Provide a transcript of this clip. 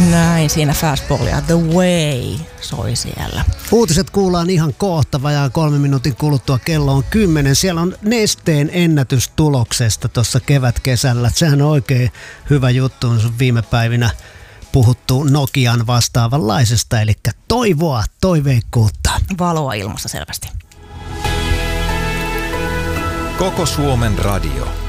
Näin, siinä Fastballia The Way soi siellä. Uutiset kuullaan ihan kohta, vajaan 3 minuutin kuluttua, kello on 10. Siellä on Nesteen ennätystuloksesta tuossa kevätkesällä. Sehän on oikein hyvä juttu, on viime päivinä puhuttu Nokian vastaavanlaisesta, eli toivoa, toiveikkuutta. Valoa ilmassa selvästi. Koko Suomen radio.